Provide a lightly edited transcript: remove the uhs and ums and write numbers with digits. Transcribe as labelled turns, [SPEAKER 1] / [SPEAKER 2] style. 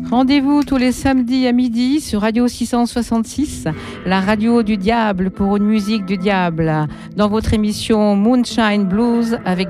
[SPEAKER 1] Rendez-vous tous les samedis à midi sur Radio 666, la radio du diable pour une musique du diable, dans votre émission Moonshine Blues avec